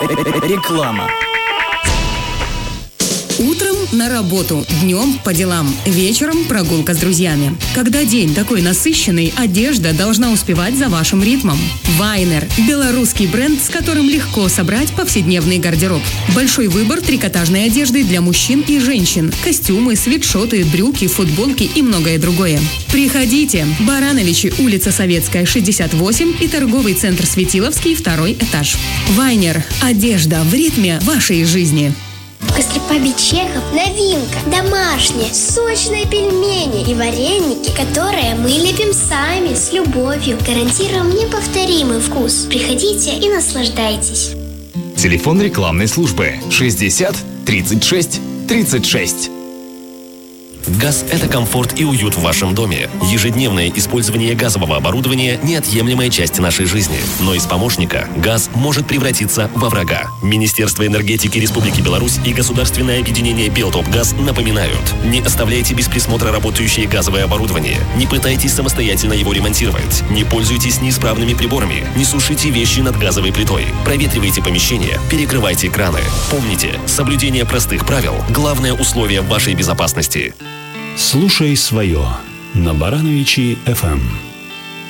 Реклама. Утром на работу, днем по делам, вечером прогулка с друзьями. Когда день такой насыщенный, одежда должна успевать за вашим ритмом. Вайнер – белорусский бренд, с которым легко собрать повседневный гардероб. Большой выбор трикотажной одежды для мужчин и женщин. Костюмы, свитшоты, брюки, футболки и многое другое. Приходите. Барановичи, улица Советская, 68 и торговый центр Светиловский, 2 этаж. Вайнер – одежда в ритме вашей жизни. В гастропабе Чехов новинка. Домашние, сочные пельмени и вареники, которые мы лепим сами, с любовью. Гарантируем неповторимый вкус. Приходите и наслаждайтесь. Телефон рекламной службы 60 36 36. Газ – это комфорт и уют в вашем доме. Ежедневное использование газового оборудования – неотъемлемая часть нашей жизни. Но из помощника газ может превратиться во врага. Министерство энергетики Республики Беларусь и государственное объединение «Белтопгаз» напоминают: не оставляйте без присмотра работающее газовое оборудование, не пытайтесь самостоятельно его ремонтировать, не пользуйтесь неисправными приборами, не сушите вещи над газовой плитой, проветривайте помещение, перекрывайте краны. Помните, соблюдение простых правил – главное условие вашей безопасности. Слушай свое на Барановичи FM.